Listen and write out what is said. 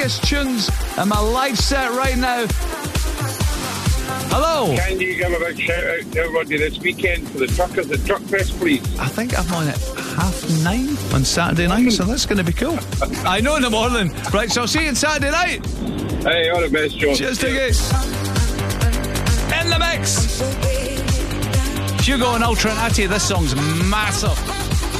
tunes in my live set right now. Hello. Can you give a big shout out to everybody this weekend for the truckers at Truck Fest, please? I think I'm on at 9:30 on Saturday night, so that's going to be cool. I know in the morning. Right, so I'll see you on Saturday night. Hey, all the best, John. Cheers, Tiggy. In the mix. Hugo and Ultra Natty, this song's massive.